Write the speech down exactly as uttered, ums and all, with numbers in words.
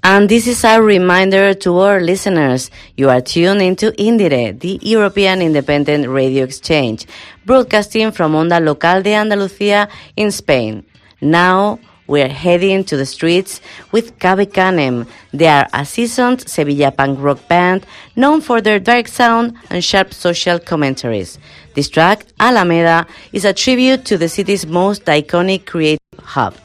And this is a reminder to our listeners. You are tuned into INDIRE, the European Independent Radio Exchange, broadcasting from Onda Local de Andalucía in Spain. Now, we're heading to the streets with Cabe Canem. They are a seasoned Sevilla punk rock band known for their dark sound and sharp social commentaries. This track, Alameda, is a tribute to the city's most iconic creative hub.